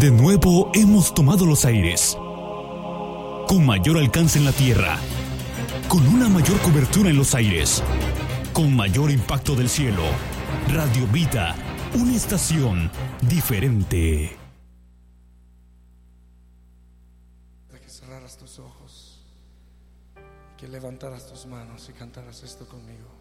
De nuevo hemos tomado los aires, con mayor alcance en la tierra, con una mayor cobertura en los aires, con mayor impacto del cielo. Radio Vida, una estación diferente. Que cerraras tus ojos, que levantaras tus manos y cantaras esto conmigo.